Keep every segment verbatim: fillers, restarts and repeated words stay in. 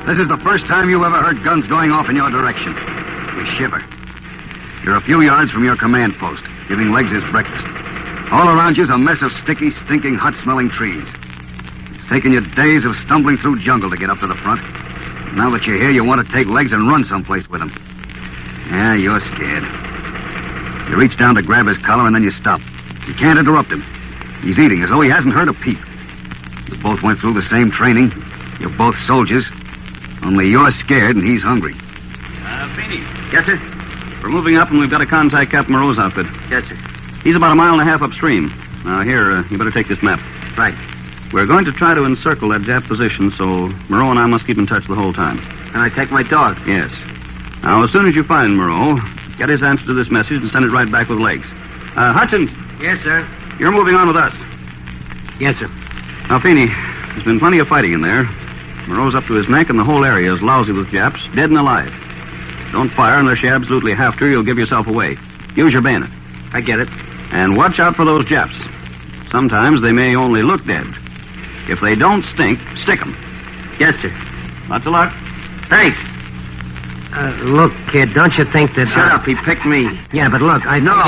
This is the first time you ever heard guns going off in your direction. You shiver. You're a few yards from your command post, giving Legs his breakfast. All around you's a mess of sticky, stinking, hot-smelling trees. It's taken you days of stumbling through jungle to get up to the front. Now that you're here, you want to take Legs and run someplace with him. Yeah, you're scared. You reach down to grab his collar, and then you stop. You can't interrupt him. He's eating as though he hasn't heard a peep. You both went through the same training. You're both soldiers. Only you're scared and he's hungry. Uh, Feeney. Yes, sir? We're moving up, and we've got to contact Captain Moreau's outfit. Yes, sir. He's about a mile and a half upstream. Now, here, uh, you better take this map. Right. We're going to try to encircle that Jap position, so Moreau and I must keep in touch the whole time. Can I take my dog? Yes. Now, as soon as you find Moreau, get his answer to this message and send it right back with Legs. Uh, Hutchins. Yes, sir. You're moving on with us. Yes, sir. Now, Feeney, there's been plenty of fighting in there. Moreau's up to his neck, and the whole area is lousy with Japs, dead and alive. Don't fire unless you absolutely have to. You'll give yourself away. Use your bayonet. I get it. And watch out for those Japs. Sometimes they may only look dead. If they don't stink, stick 'em. Yes, sir. Lots of luck. Thanks. Uh, look, kid, don't you think that... Shut uh, up. He picked me. Yeah, but look, I know.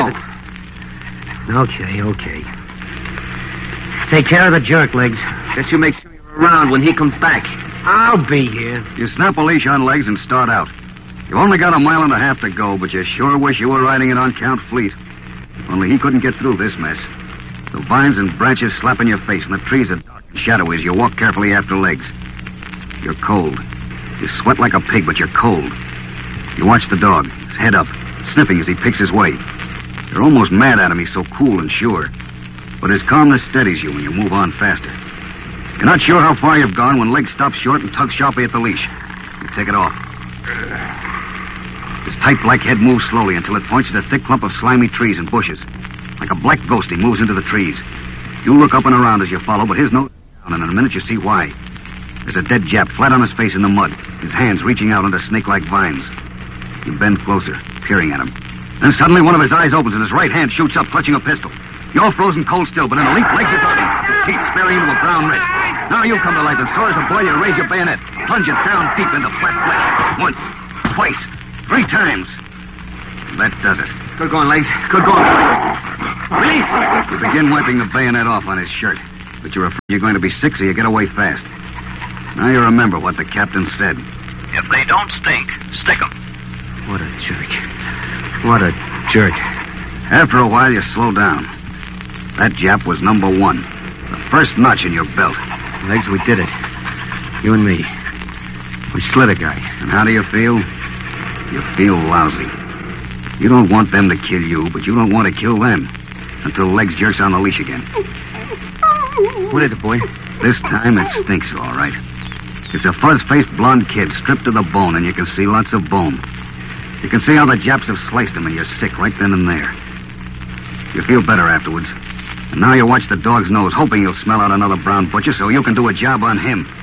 No. Okay, okay. Take care of the jerk, Legs. Guess you make sure you're around when he comes back. I'll be here. You snap a leash on Legs and start out. You've only got a mile and a half to go, but you sure wish you were riding it on Count Fleet. Only he couldn't get through this mess. The vines and branches slap in your face, and the trees are dark and shadowy as you walk carefully after Legs. You're cold. You sweat like a pig, but you're cold. You watch the dog, his head up, sniffing as he picks his way. You're almost mad at him, he's so cool and sure. But his calmness steadies you when you move on faster. You're not sure how far you've gone when Legs stops short and tugs sharply at the leash. You take it off. His tight black head moves slowly until it points at a thick clump of slimy trees and bushes. Like a black ghost, he moves into the trees. You look up and around as you follow, but his nose is down, and in a minute you see why. There's a dead Jap flat on his face in the mud, his hands reaching out under snake-like vines. You bend closer, peering at him. Then suddenly one of his eyes opens and his right hand shoots up, clutching a pistol. You're frozen cold still, but in a leap, Legs is on him, his teeth staring into a brown wrist. Now you come to life, and sore as a boy, you raise your bayonet, plunge it down deep into flat flesh. Once, twice, three times. That does it. Good going, Legs. Good going. Release! You begin wiping the bayonet off on his shirt, but you're afraid you're going to be sick, so you get away fast. Now you remember what the captain said. If they don't stink, stick 'em. What a jerk. What a jerk. After a while, you slow down. That Jap was number one. The first notch in your belt. Legs, we did it. You and me. We slit a guy. And how do you feel? You feel lousy. You don't want them to kill you, but you don't want to kill them. Until Legs jerks on the leash again. What is it, boy? This time it stinks, all right. It's a fuzz-faced blonde kid stripped to the bone, and you can see lots of bone. You can see how the Japs have sliced him, and you're sick right then and there. You feel better afterwards. And now you watch the dog's nose, hoping he'll smell out another brown butcher so you can do a job on him.